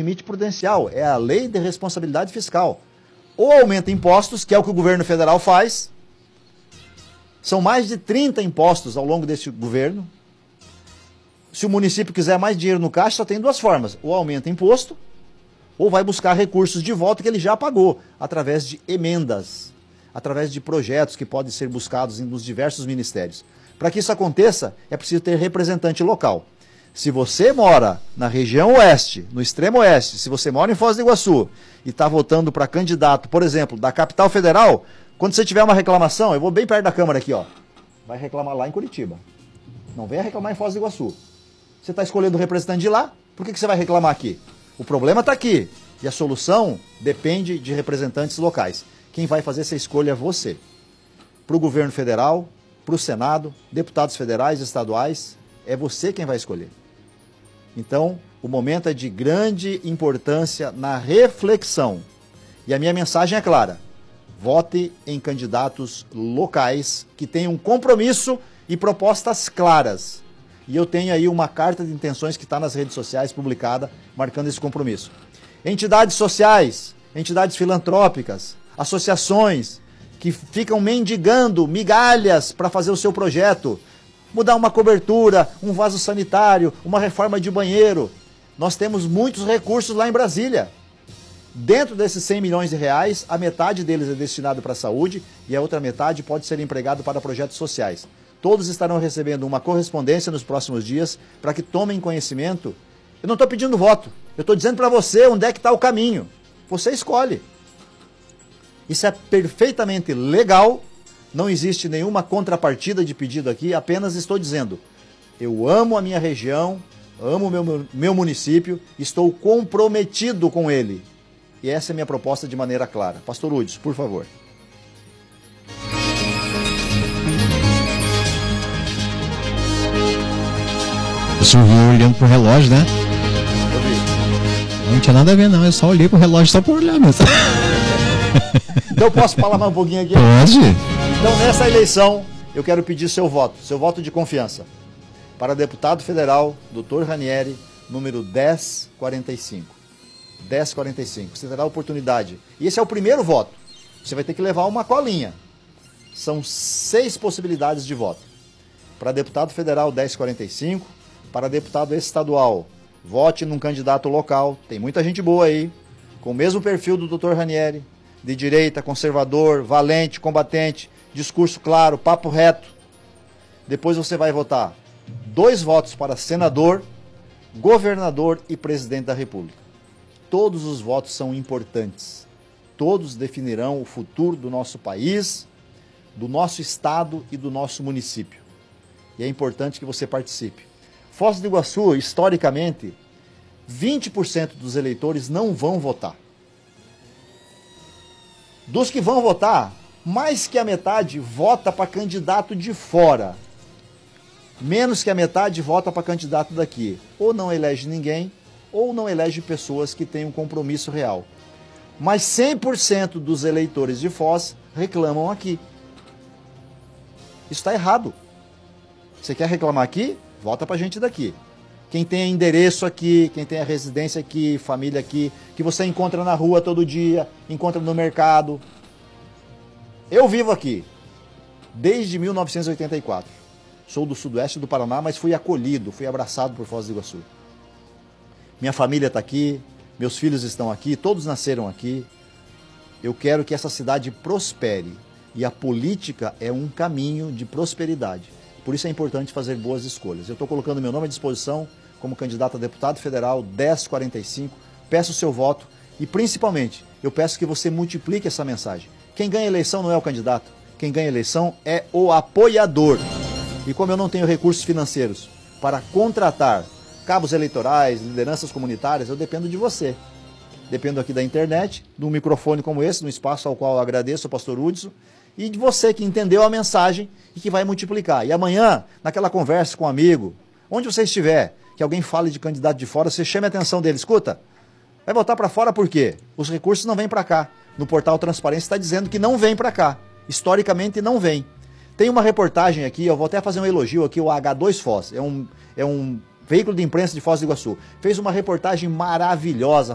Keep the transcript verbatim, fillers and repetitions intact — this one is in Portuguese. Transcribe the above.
limite prudencial, é a lei de responsabilidade fiscal. Ou aumenta impostos, que é o que o governo federal faz. São mais de trinta impostos ao longo desse governo. Se o município quiser mais dinheiro no caixa, só tem duas formas. Ou aumenta imposto, ou vai buscar recursos de volta que ele já pagou, através de emendas, através de projetos que podem ser buscados nos diversos ministérios. Para que isso aconteça, é preciso ter representante local. Se você mora na região oeste, no extremo oeste, se você mora em Foz do Iguaçu e está votando para candidato, por exemplo, da capital federal, quando você tiver uma reclamação, eu vou bem perto da Câmara aqui, ó, vai reclamar lá em Curitiba. Não venha reclamar em Foz do Iguaçu. Você está escolhendo o representante de lá, por que, que você vai reclamar aqui? O problema está aqui e a solução depende de representantes locais. Quem vai fazer essa escolha é você. Para o governo federal, para o Senado, deputados federais e estaduais, é você quem vai escolher. Então, o momento é de grande importância na reflexão. E a minha mensagem é clara. Vote em candidatos locais que tenham compromisso e propostas claras. E eu tenho aí uma carta de intenções que está nas redes sociais publicada, marcando esse compromisso. Entidades sociais, entidades filantrópicas, associações que ficam mendigando migalhas para fazer o seu projeto, mudar uma cobertura, um vaso sanitário, uma reforma de banheiro. Nós temos muitos recursos lá em Brasília. Dentro desses cem milhões de reais, a metade deles é destinado para a saúde e a outra metade pode ser empregado para projetos sociais. Todos estarão recebendo uma correspondência nos próximos dias para que tomem conhecimento. Eu não estou pedindo voto, eu estou dizendo para você onde é que está o caminho. Você escolhe. Isso é perfeitamente legal. Não existe nenhuma contrapartida de pedido aqui, apenas estou dizendo, eu amo a minha região, amo o meu, meu município, estou comprometido com ele. E essa é a minha proposta de maneira clara. Pastor Hudson, por favor. O senhor viu olhando pro relógio, né? Eu vi. Não tinha nada a ver não, eu só olhei pro relógio só por olhar mesmo. Então eu posso falar mais um pouquinho aqui? Pode. Então, nessa eleição, eu quero pedir seu voto, seu voto de confiança. Para deputado federal, doutor Ranieri, número dez quarenta e cinco. dez quarenta e cinco. Você terá a oportunidade. E esse é o primeiro voto. Você vai ter que levar uma colinha. São seis possibilidades de voto. Para deputado federal, dez quarenta e cinco. Para deputado estadual, vote num candidato local. Tem muita gente boa aí, com o mesmo perfil do doutor Ranieri. De direita, conservador, valente, combatente, discurso claro, papo reto. Depois você vai votar dois votos para senador, governador e presidente da República. Todos os votos são importantes. Todos definirão o futuro do nosso país, do nosso estado e do nosso município. E é importante que você participe. Foz do Iguaçu, historicamente, vinte por cento dos eleitores não vão votar. Dos que vão votar, mais que a metade vota para candidato de fora. Menos que a metade vota para candidato daqui. Ou não elege ninguém, ou não elege pessoas que têm um compromisso real. Mas cem por cento dos eleitores de Foz reclamam aqui. Isso está errado. Você quer reclamar aqui? Vota para a gente daqui. Quem tem endereço aqui, quem tem a residência aqui, família aqui, que você encontra na rua todo dia, encontra no mercado. Eu vivo aqui desde mil novecentos e oitenta e quatro. Sou do sudoeste do Paraná, mas fui acolhido, fui abraçado por Foz do Iguaçu. Minha família está aqui, meus filhos estão aqui, todos nasceram aqui. Eu quero que essa cidade prospere e a política é um caminho de prosperidade. Por isso é importante fazer boas escolhas. Eu estou colocando meu nome à disposição como candidato a deputado federal, dez quarenta e cinco. Peço o seu voto e, principalmente, eu peço que você multiplique essa mensagem. Quem ganha a eleição não é o candidato. Quem ganha a eleição é o apoiador. E como eu não tenho recursos financeiros para contratar cabos eleitorais, lideranças comunitárias, eu dependo de você. Dependo aqui da internet, de um microfone como esse, num espaço ao qual eu agradeço ao pastor Hudson, e de você que entendeu a mensagem e que vai multiplicar. E amanhã, naquela conversa com um amigo, onde você estiver, que alguém fale de candidato de fora, você chame a atenção dele. Escuta, vai votar para fora por quê? Os recursos não vêm para cá. No portal Transparência está dizendo que não vem para cá. Historicamente não vem. Tem uma reportagem aqui, eu vou até fazer um elogio aqui, o H dois Foz, é um, é um veículo de imprensa de Foz do Iguaçu. Fez uma reportagem maravilhosa